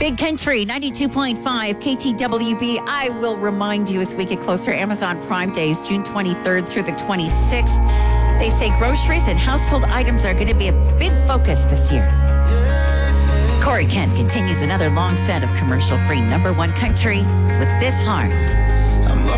Big Country, 92.5 KTWB. I will remind you as we get closer, Amazon Prime Day is June 23rd through the 26th. They say groceries and household items are going to be a big focus this year. Corey Kent continues another long set of commercial-free number one country with This Heart.